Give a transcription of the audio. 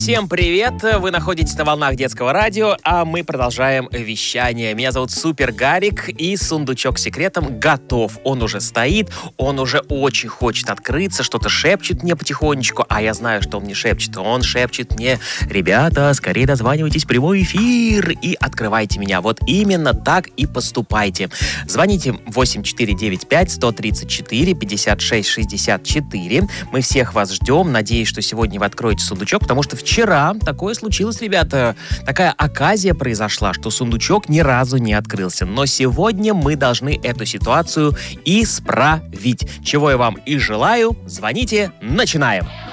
Всем привет! Вы находитесь на волнах детского радио, а мы продолжаем вещание. Меня зовут Супер Гарик, и сундучок с секретом готов. Он уже стоит, он уже очень хочет открыться, что-то шепчет мне потихонечку, а я знаю, что он мне шепчет. Он шепчет мне: ребята, скорее дозванивайтесь в прямой эфир и открывайте меня. Вот именно так и поступайте. Звоните 8495-134-56-64. Мы всех вас ждем. Надеюсь, что сегодня вы откроете сундучок, потому что вчера такое случилось, ребята. Такая оказия произошла, что сундучок ни разу не открылся. Но сегодня мы должны эту ситуацию исправить. Чего я вам и желаю. Звоните, начинаем!